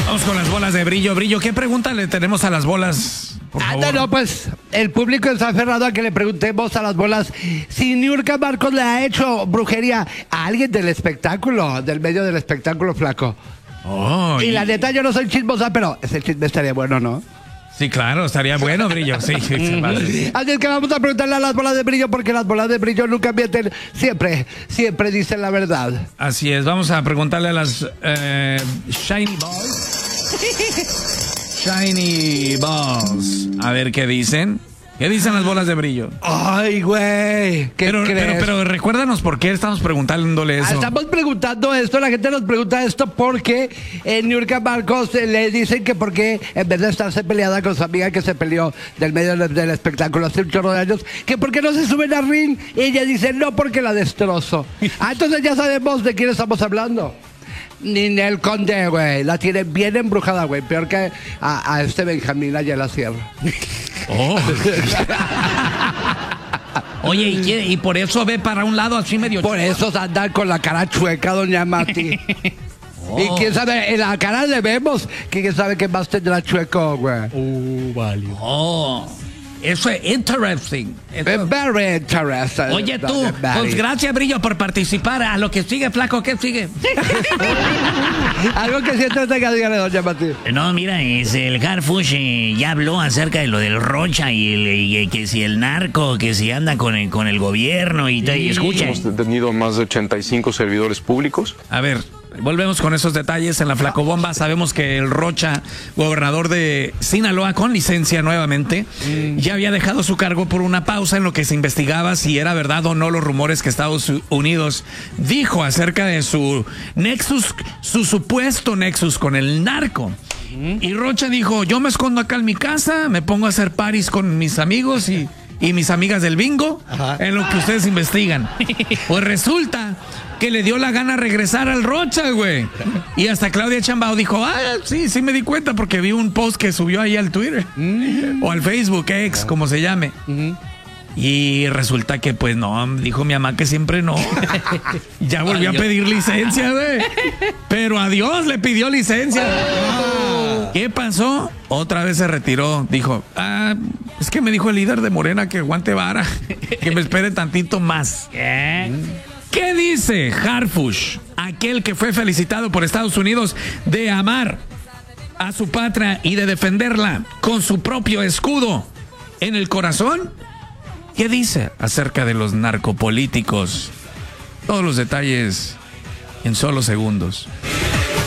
Vamos con las bolas de Brillo. Brillo, ¿qué pregunta le tenemos a las bolas? Por favor. No, pues el público está aferrado a que le preguntemos a las bolas si Niurka Marcos le ha hecho brujería a alguien del espectáculo, del medio del espectáculo, flaco. Oh, Y la neta, yo no soy chismosa, pero ese chisme estaría bueno, ¿no? Sí, claro, estaría bueno, Brillo. Sí, se vale. Así es que vamos a preguntarle a las bolas de Brillo, porque las bolas de Brillo nunca mienten, siempre dicen la verdad. Así es, vamos a preguntarle a las Shiny Balls. Shiny Balls. A ver qué dicen. ¿Qué dicen las bolas de Brillo? Ay, güey. ¿Qué crees? Pero recuérdanos por qué estamos preguntándole eso. Estamos preguntando esto, la gente nos pregunta esto porque Niurka Marcos le dicen que porque en vez de estarse peleada con su amiga que se peleó del medio del espectáculo hace un chorro de años, que por qué no se suben al ring, y ella dice no porque la destrozo. Entonces ya sabemos de quién estamos hablando. Ninel Conde, güey, la tiene bien embrujada, güey, peor que a este Benjamín allá en la sierra. Oh. Oye, ¿y por eso ve para un lado así medio? Por eso anda con la cara chueca, doña Mati. Oh. Y quién sabe, en la cara le vemos que quién sabe qué más tendrá chueco, güey. Vale. Oh, eso es interesting. Very interesting. Oye tú, pues gracias Brillo por participar. A lo que sigue, flaco, ¿qué sigue? Algo que siempre tenga, dígale, doña Mati. No, mira, el Harfush ya habló acerca de lo del Rocha y que si el narco, que si anda con el gobierno y escucha. Hemos detenido más de 85 servidores públicos. A ver, volvemos con esos detalles en la Flacobomba. Sabemos que el Rocha, gobernador de Sinaloa con licencia nuevamente, ya había dejado su cargo por una pausa en lo que se investigaba si era verdad o no los rumores que Estados Unidos dijo acerca de su nexus, su supuesto nexus con el narco. Y Rocha dijo, yo me escondo acá en mi casa, me pongo a hacer paris con mis amigos y mis amigas del bingo, en lo que ustedes investigan. Pues resulta que le dio la gana regresar al Rocha, güey. Y hasta Claudia Chambao dijo, sí me di cuenta porque vi un post que subió ahí al Twitter o al Facebook, ex, como se llame. Y resulta que pues no, dijo mi mamá que siempre no. Ya volvió a pedir licencia, güey. Pero a Dios le pidió licencia. ¿Qué pasó? Otra vez se retiró. Dijo, es que me dijo el líder de Morena que aguante vara, que me espere tantito más. ¿Qué dice Harfush, aquel que fue felicitado por Estados Unidos de amar a su patria y de defenderla con su propio escudo en el corazón? ¿Qué dice acerca de los narcopolíticos? Todos los detalles en solo segundos.